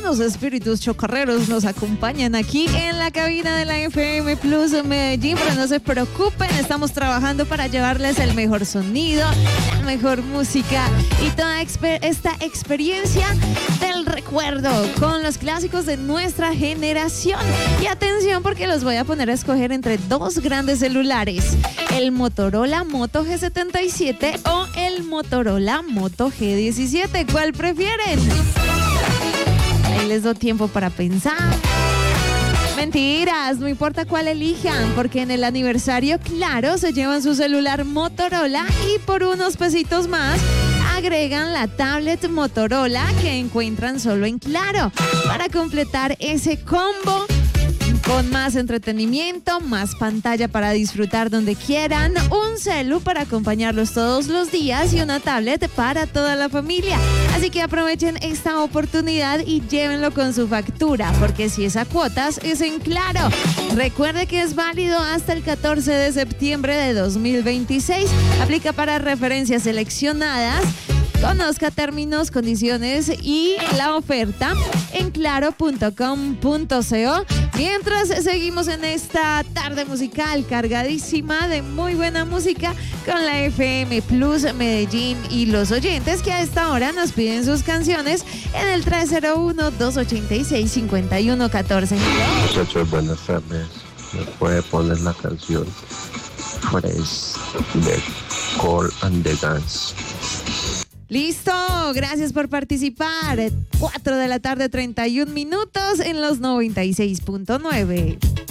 unos espíritus chocarreros nos acompañan aquí en la cabina de la FM Plus Medellín, pero no se preocupen, estamos trabajando para llevarles el mejor sonido, la mejor música y toda esta experiencia del recuerdo con los clásicos de nuestra generación. Y atención, porque los voy a poner a escoger entre dos grandes celulares, el Motorola Moto G77 o el Motorola Moto G17. ¿Cuál prefieren? Ahí les doy tiempo para pensar. Mentiras, no importa cuál elijan, porque en el aniversario Claro se llevan su celular Motorola y por unos pesitos más agregan la tablet Motorola que encuentran solo en Claro para completar ese combo con más entretenimiento, más pantalla para disfrutar donde quieran, un celu para acompañarlos todos los días y una tablet para toda la familia. Así que aprovechen esta oportunidad y llévenlo con su factura, porque si es a cuotas, es en Claro. Recuerde que es válido hasta el 14 de septiembre de 2026. Aplica para referencias seleccionadas. Conozca términos, condiciones y la oferta en claro.com.co. Mientras seguimos en esta tarde musical cargadísima de muy buena música con la FM Plus Medellín y los oyentes que a esta hora nos piden sus canciones en el 301-286-5114. Muchachos, buenas tardes. ¿Me puede poner la canción Fresh de Cole and the Guns? Listo, gracias por participar. 4 de la tarde, 31 minutos en los 96.9.